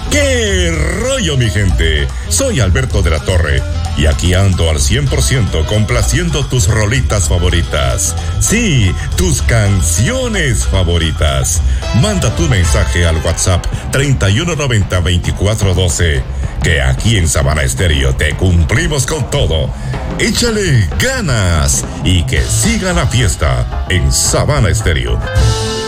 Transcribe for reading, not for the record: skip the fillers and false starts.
¡Qué rollo, mi gente! Soy Alberto de la Torre y aquí ando al 100% complaciendo tus rolitas favoritas. Sí, tus canciones favoritas. Manda tu mensaje al WhatsApp 3190-2412, que aquí en Sabana Estéreo te cumplimos con todo. Échale ganas y que siga la fiesta en Sabana Estéreo.